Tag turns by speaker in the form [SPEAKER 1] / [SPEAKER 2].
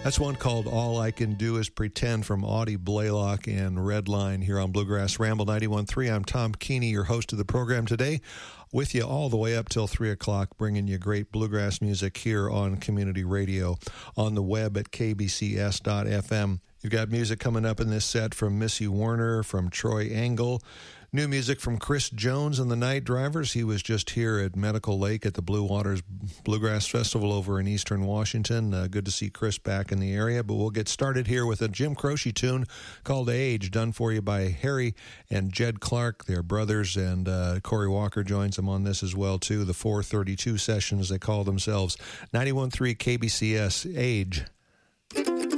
[SPEAKER 1] That's one called All I Can Do Is Pretend from Audie Blaylock and Redline here on Bluegrass Ramble 91.3. I'm Tom Keeney, your host of the program today, with you all the way up till 3 o'clock, bringing you great bluegrass music here on community radio, on the web at kbcs.fm. You've got music coming up in this set from Missy Warner, from Troy Angle. New music from Chris Jones and the Night Drivers. He was just here at Medical Lake at the Blue Waters Bluegrass Festival over in eastern Washington. Good to see Chris back in the area. But we'll get started here with a Jim Croce tune called Age, done for you by Harry and Jed Clark. They're brothers, and Corey Walker joins them on this as well, too. The 432 Sessions, they call themselves. 91.3 KBCS, Age.